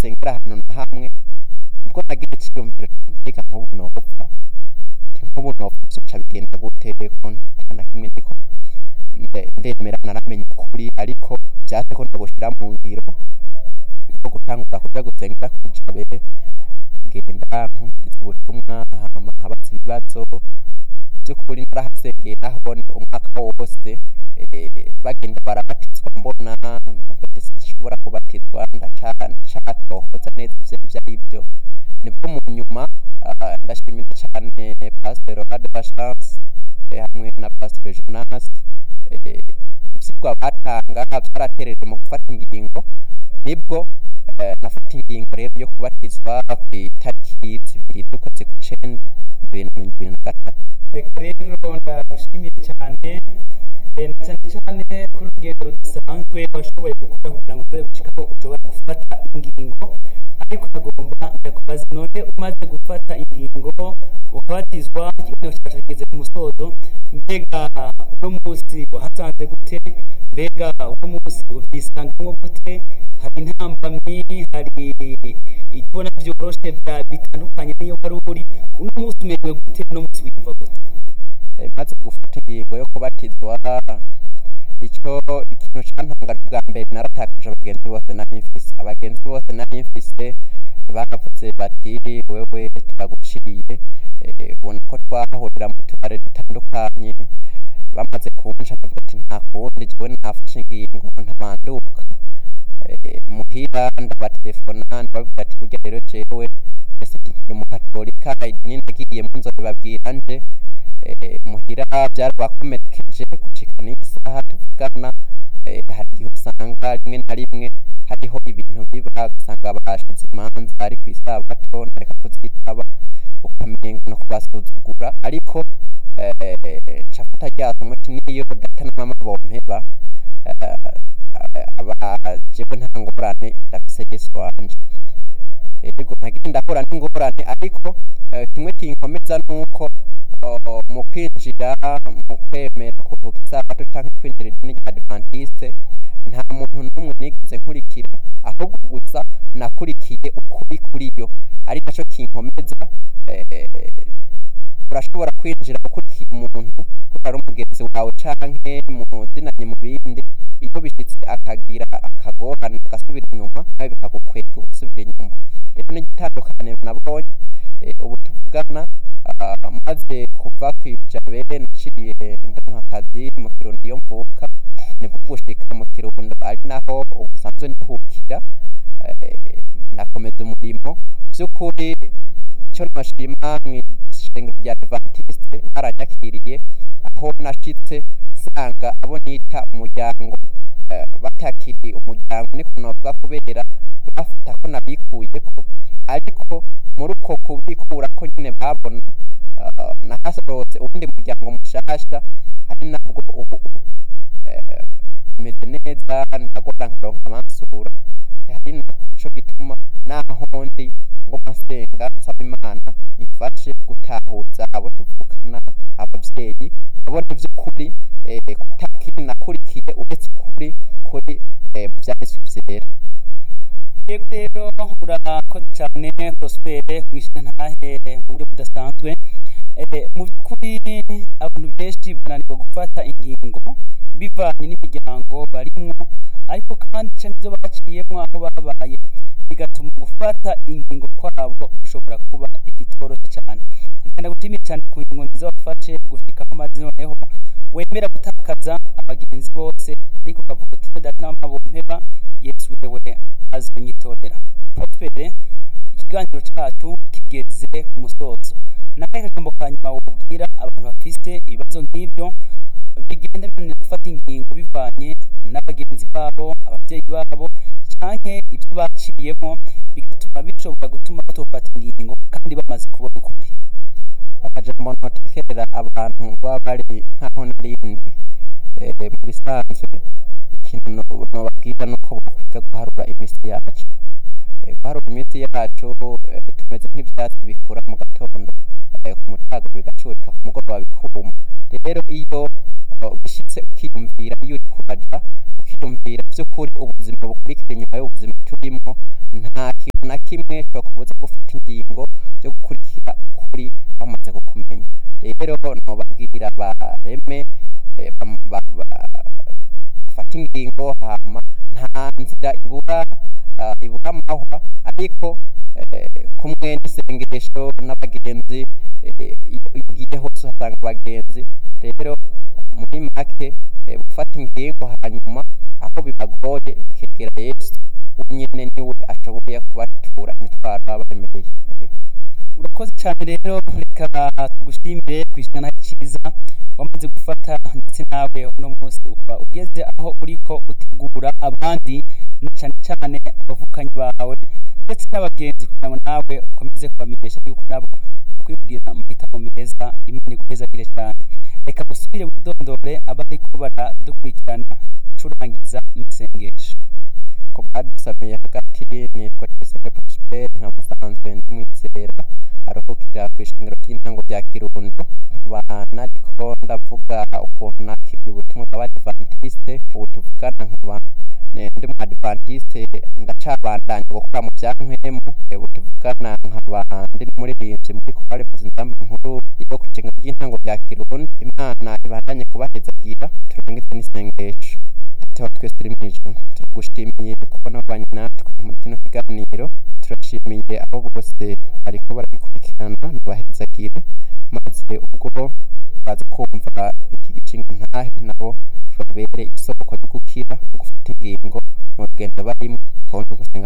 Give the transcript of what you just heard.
nsengera ahantu na hamwe ubwo nagira iciyumviro mbega nk'ubu nopfa nk'ubu nopfa vyoca bigenda gute ko nta na kimwe ndiko ndemera naramenye ukuri ariko vyase ko ndagushira mu ngiro niko gutangura kuja gusengera kwijabe ngenda nkumviriza ubutumwa hama nkabaza ibibazo by'ukuri narahasengeye nahone umwaka wose bagenda barabatizwa mbona nkavuga ati sinshobora kubatizwa ndacatohoza neza ivyo vyarivyo nibwo mu nyuma ndashimira cyane Pastor Robert Bashans hamwe na Pastor Jonas ivyigwa batanga vyaraterere mu gufata ingingo nibwo nafata ingingo rero yo kubatizwa kw'itariki 2 z'ukwezi kw'icenda 2023. Reka rero ndashimiye cyane cyane ku rugendo rudasanzwe washoboye gukora kugira ngo ushobore gushika aho ushobora gufata ingingo ariko nagomba ndakubaza none umaze gufata ingingo ukabatizwa ikiganiro cyacu kigeze ku musozo mbega uno munsi wahasanze gute mbega uno munsi ubyisangamwo gute hari intambamyi hari ibona byoroshe bitandukanye n'iyo wari uri uno munsi umerewe gute uno munsi wiyumva gute maze gufata ingingo yo kubatizwa ikintu cantangaje bwa mbere naratakaje abagenzi bose nari mfise baravuze bati wewe turaguciye ubona ko twahurira mu tubare dutandukanye bamaze kunca ndavuga ati nta kundi jewe nafashe ingingo ntabanduka muhira ndabatelefona ndababwira ati burya rero jewe ese ndi umukatolika idini nagiyemwo nzobibabwira nje muhira byarabakomerekeje gushika n'isaha tuvugana hari igihe usanga rimwe na rimwe hariho ibintu biba ugasanga bashize imanza ari kw'isabato nareka kuzitaba ukamenga no kubasuzugura ariko cafata ryazo muti niyo data na mama bompeba jewe nta ngorane ndafise Yesu wanje yego ntagenda ahura n'ingorane ariko kimwe kinkomeza nuko mu kwinjira mu kwemera kuruhuka isabato canke kwinjira idini rya Adventiste nta muntu n'umwe nigeze nkurikira ahubwo gusa nakurikiye ukuri kuriyo ari naco kinkomeza urashobora kwinjira ukurikiye umuntu kubera ari umugenzi wawe canke muzinanye mu bindi iyo bishitse akagira akagorane agasubira inyuma nawe bikagukwega gusubira inyuma rero n'igitandukaniro nabonye ubu tuvugana maze kuva kwijabe naciye ndonka akazi mu Kirundo iyo mvuka nibwo gushika mu Kirundo ari naho ubusanzwe nduhukira nakomeza umurimo by'ukuri icyo nashima mw'ishengero rya Adventiste baranyakiriye aho nashitse sanga abo nita umuryango batakiriye umuryango niko novuga kubera bafata ko nabikuyeko ariko muri uko kubikura ko nyine babona nahasorotse uwundi muryango mushasha ari nabwo ubu meze neza ndagora nkaronka amansura hari naco gituma naho ndi ngo masenga nsaba Imana ifashe gutahuza abo tuvukana abavyeyi babone vy'ukuri kutakiri nakurikiye uretse ukuri kuri mu vyanditswe vyera. Yego rero urakoze cyane Prospere kwishina ntahe mu buryo budasanzwe mu by'ukuri abantu benshi bananirwa gufata ingingo bivanye n'imiryango barimwo ariko kandi cyane ibyo baciyemwo aho babaye bigatuma gufata ingingo kwabo ushobora kuba igitoroshe cyane cyane gutimira cyane ku ngingo nziza wafashe gushika mu mazina noneho wemera gutakaza abagenzi bose ariko kavuga uti data n'amabo mpeba Yesu wewe azonyitorera. Prospere ikiganiro cyacu kigeze ku musozo nakaye kajambo kanyuma wubwira abantu bafise ibibazo nk'ibyo bigenda bananira gufata ingingo bivanye n'abagenzi babo abavyeyi babo canke ibyo baciyemo bigatuma bishobora gutuma batofata ingingo kandi bamaze kubona ukuri. Akajambo notekerera abantu baba bari nkaho narindi mu bisanzwe ikintu nobabwira nuko bokwiga guharura iminsi yacu guharura iminsi yacu tumeze nk'ivyatsi bikura mu gatondo ku mutaga bigacurika ku mugoroba bikuma rero iyo bishitse ukiyumvira iyo uri kuraja ukiyumvira by'ukuri ubuzima bukurikira inyuma y'ubuzima turimo nta kintu na kimwe cyokubuza gufata ingingo byo gukurikira kuri bamaze kukumenya rero nobabwira bareme bafata ingingo hama nta nzira ibura amahwa ariko kumwe n'isengesho n'abagenzi iyo ugiye hose uhasanga abagenzi rero muri make gufata ingingo hanyuma aho bibagoye bakegera Yesu wenyine niwe ashoboye kubatura imitwaro babemereye. Urakoze cyane rero reka tugushimire kwishana cyiza wamaze gufata ndetse nawe uno munsi ukaba ugeze aho uriko utegura abandi na cyane cyane abavukanyi bawe ndetse n'abagenzi kugira ngo nawe ukomeze kubamenyesha yuko nabo kwibwira amahitamo meza Imana igwezagire cyane. Reka gusubire widondore abariko baradukurikirana ucurangiza n'isengesho. Ko badusamiye hagati nitwa Twisenge Prosper nk'abasanzwe ndimwizera aruhukira ku ishingiro ry'intango rya Kirundo nkaba nariko ndavuga ukuntu nakiriye ubutumwa bw'Abadventiste ubu tuvugana nkaba ndi mu Adventiste ndacabandanya gukora mu byankwemu ubu tuvugana nkaba ndi muririmbyi muri korali Buzindamba nkuru yo ku ishingiro ry'intango rya Kirundo. Imana ibandanye kubahezagira turangize n'isengesho. Twese turi mwijuru turagushimiye kubona abanye natwe muri kino kiganiro turashimiye abo bose bariko baragikurikirana nabahezagire maze ubwo baza kumva iki gicingo ntahe nabo babere isoko yo gukira gufata ingingo mu rugendo barimo kandi gusenga